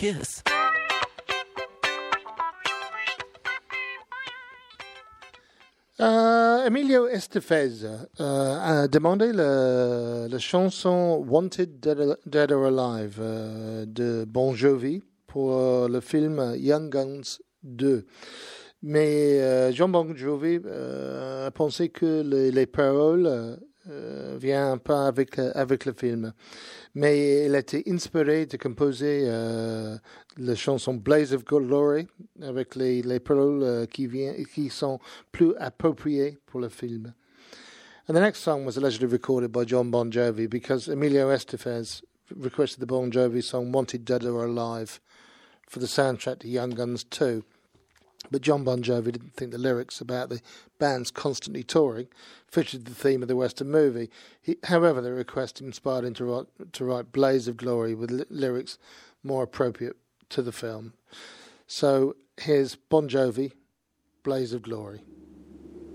kiss. Emilio Estevez a demandé la chanson Wanted Dead or Alive de Bon Jovi pour le film Young Guns 2. Mais John Bon Jovi a pensé que les paroles viennent pas avec le film. Mais il a été inspiré de composer la chanson Blaze of Glory avec les paroles qui sont plus appropriées pour le film. And the next song was allegedly recorded by John Bon Jovi because Emilio Estevez requested the Bon Jovi song Wanted Dead or Alive for the soundtrack to Young Guns 2. But John Bon Jovi didn't think the lyrics about the band's constantly touring fitted the theme of the Western movie. However, the request inspired him to write Blaze of Glory with lyrics more appropriate to the film. So here's Bon Jovi, Blaze of Glory.